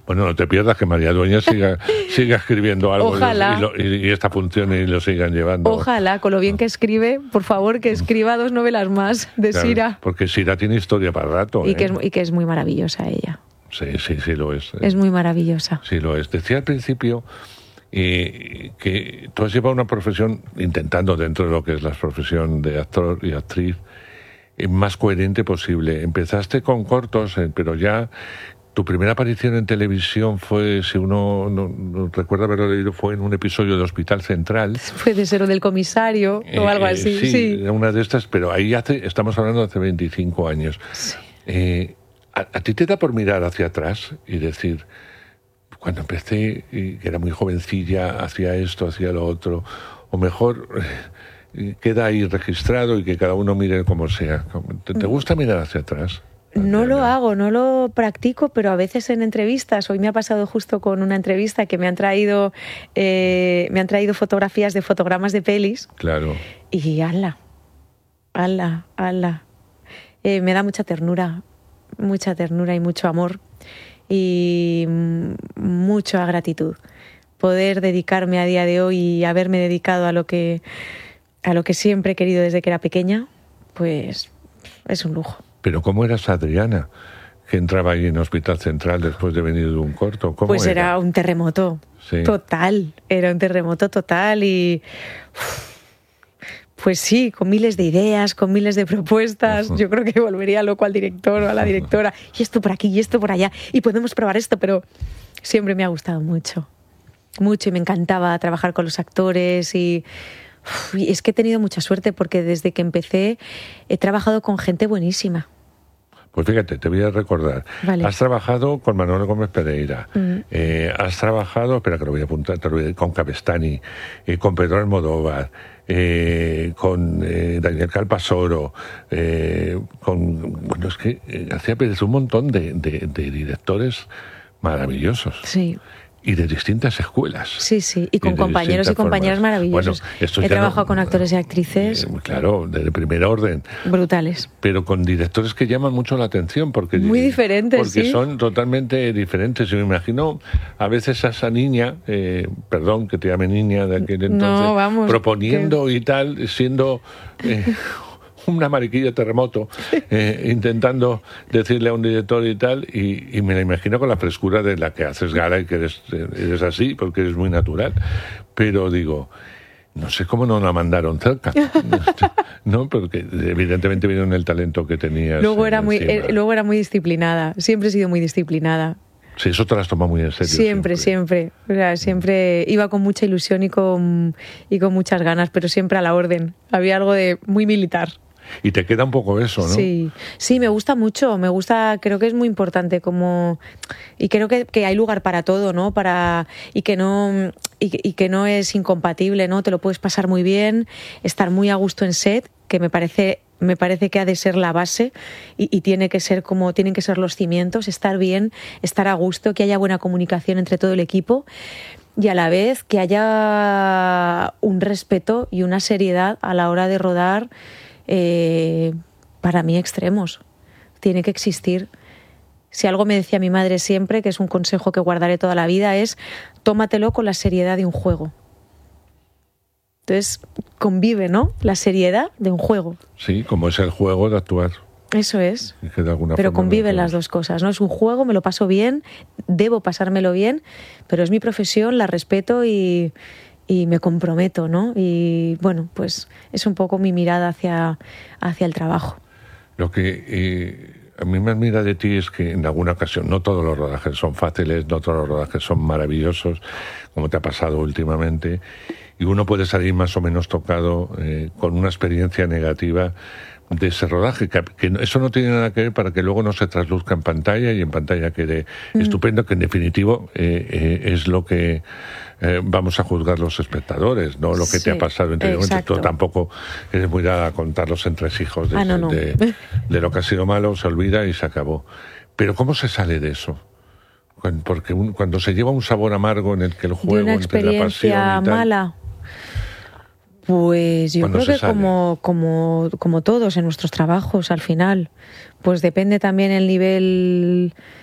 Bueno, no te pierdas que María Dueñas siga escribiendo algo. Ojalá. Y esta funcione y lo sigan llevando. Ojalá, con lo bien que escribe, por favor, que escriba 2 novelas más de Claro, Sira. porque Sira tiene historia para rato. Y que es muy maravillosa ella. Sí lo es. Es muy maravillosa. Sí lo es. Decía al principio que tú has llevado una profesión, intentando dentro de lo que es la profesión de actor y actriz, más coherente posible. Empezaste con cortos, pero ya tu primera aparición en televisión fue, si uno no recuerda haberlo leído, fue en un episodio de Hospital Central. Puede ser o del comisario o algo así. Sí, una de estas, pero ahí estamos hablando de hace 25 años. Sí. ¿A ti te da por mirar hacia atrás y decir, cuando empecé, que era muy jovencilla, hacía esto, hacía lo otro, o mejor queda ahí registrado y que cada uno mire como sea? ¿Te gusta mirar hacia atrás? No lo hago, no lo practico, pero a veces en entrevistas, hoy me ha pasado justo con una entrevista que me han traído fotografías de fotogramas de pelis. Claro. Y ala. Me da mucha ternura y mucho amor y mucha gratitud. Poder dedicarme a día de hoy y haberme dedicado a lo que siempre he querido desde que era pequeña, pues es un lujo. Pero ¿cómo eras Adriana, que entraba ahí en Hospital Central después de venir de un corto? ¿Cómo pues era un terremoto total, era un terremoto total y... Pues sí, con miles de ideas, con miles de propuestas. Yo creo que volvería loco al director o a la directora. Y esto por aquí, y esto por allá. Y podemos probar esto, pero siempre me ha gustado mucho. Mucho, y me encantaba trabajar con los actores y es que he tenido mucha suerte porque desde que empecé he trabajado con gente buenísima. Pues fíjate, te voy a recordar. Vale. Has trabajado con Manuel Gómez Pereira, has trabajado, espera que lo voy a apuntar, con Cavestany, con Pedro Almodóvar, con Daniel Calpasoro, bueno, es que hacía un montón de directores maravillosos. Sí. Y de distintas escuelas. Sí, y con compañeros y compañeras maravillosos. Bueno, he trabajado con actores y actrices. Claro, de primer orden. Brutales. Pero con directores que llaman mucho la atención. Porque muy diferentes, porque son totalmente diferentes. Yo me imagino a veces a esa niña, perdón que te llame niña de aquel entonces, proponiendo y tal, siendo... una mariquilla terremoto, intentando decirle a un director y tal, y me la imagino con la frescura de la que haces gala y que eres así, porque eres muy natural. Pero digo, no sé cómo no la mandaron cerca. No, porque evidentemente vieron el talento que tenías. Luego era muy disciplinada, siempre he sido muy disciplinada. Sí, eso te lo has tomado muy en serio. Siempre. O sea, siempre iba con mucha ilusión y con muchas ganas, pero siempre a la orden. Había algo de muy militar. Y te queda un poco eso, ¿no? Sí, me gusta mucho, creo que es muy importante y creo que hay lugar para todo, ¿no? Y que no es incompatible, ¿no? Te lo puedes pasar muy bien, estar muy a gusto en set, que me parece que ha de ser la base y tienen que ser los cimientos, estar bien, estar a gusto, que haya buena comunicación entre todo el equipo y a la vez que haya un respeto y una seriedad a la hora de rodar. Para mí extremos, tiene que existir. Si algo me decía mi madre siempre, que es un consejo que guardaré toda la vida, es tómatelo con la seriedad de un juego. Entonces convive, ¿no? La seriedad de un juego. Sí, como es el juego de actuar. Eso es. Que de alguna pero forma conviven las dos cosas, ¿no? Es un juego, me lo paso bien, debo pasármelo bien, pero es mi profesión, la respeto y me comprometo, ¿no? Y bueno, pues es un poco mi mirada hacia el trabajo. Lo que a mí me admira de ti es que en alguna ocasión, no todos los rodajes son fáciles, no todos los rodajes son maravillosos, como te ha pasado últimamente, y uno puede salir más o menos tocado con una experiencia negativa de ese rodaje, que eso no tiene nada que ver para que luego no se trasluzca en pantalla y en pantalla quede estupendo, que en definitivo es lo que vamos a juzgar los espectadores, no lo que te ha pasado anteriormente. Tú tampoco eres muy dada a contar los entresijos de lo que ha sido malo, se olvida y se acabó. Pero ¿cómo se sale de eso? Porque cuando se lleva un sabor amargo en el que el juego, de una experiencia mala. Pues yo creo que como todos en nuestros trabajos al final, pues depende también el nivel